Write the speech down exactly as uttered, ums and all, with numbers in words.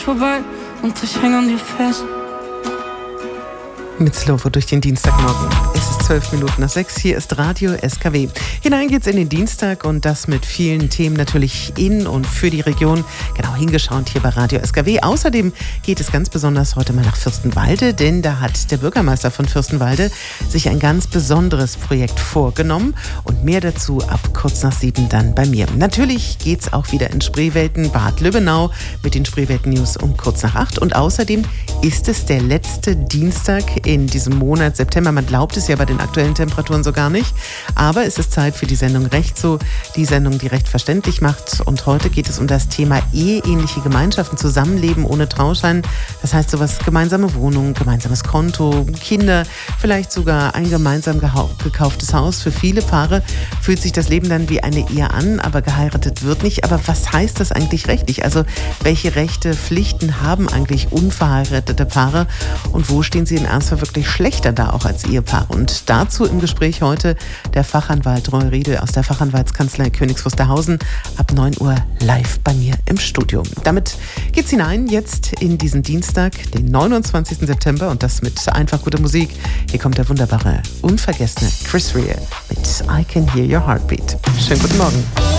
vorbei und ich häng an dir fest. Mit Slovo durch den Dienstagmorgen. Es ist zwölf Minuten nach sechs. Hier ist Radio S K W. Hinein geht's in den Dienstag und das mit vielen Themen natürlich in und für die Region. Genau hingeschaut hier bei Radio S K W. Außerdem geht es ganz besonders heute mal nach Fürstenwalde, denn da hat der Bürgermeister von Fürstenwalde sich ein ganz besonderes Projekt vorgenommen. Und mehr dazu ab kurz nach sieben dann bei mir. Natürlich geht's auch wieder in Spreewelten, Bad Lübbenau mit den Spreewelten-News um kurz nach acht. Und außerdem ist es der letzte Dienstag in diesem Monat September. Man glaubt es ja bei den aktuellen Temperaturen so gar nicht. Aber es ist Zeit für die Sendung Recht so. Die Sendung, die Recht verständlich macht. Und heute geht es um das Thema eheähnliche Gemeinschaften, Zusammenleben ohne Trauschein. Das heißt sowas, gemeinsame Wohnung, gemeinsames Konto, Kinder, vielleicht sogar ein gemeinsam gekauftes Haus. Für viele Paare fühlt sich das Leben dann wie eine Ehe an, aber geheiratet wird nicht. Aber was heißt das eigentlich rechtlich? Also welche Rechte, Pflichten haben eigentlich unverheiratete Paare? Und wo stehen sie in Ernstfall wirklich schlechter da auch als Ehepaar? Und dazu im Gespräch heute der Fachanwalt Roy Riedel aus der Fachanwaltskanzlei Königs Wusterhausen ab neun Uhr live bei mir im Studio. Damit geht's hinein jetzt in diesen Dienstag, den neunundzwanzigsten September und das mit einfach guter Musik. Hier kommt der wunderbare, unvergessene Chris Rea mit I Can Hear Your Heartbeat. Schönen guten Morgen.